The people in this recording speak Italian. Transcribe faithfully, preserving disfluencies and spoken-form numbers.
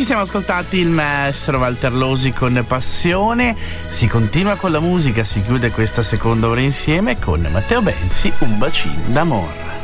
ci siamo ascoltati il maestro Walter Losi con Passione. Si continua con la musica, si chiude questa seconda ora insieme con Matteo Benzi, Un bacino d'amore.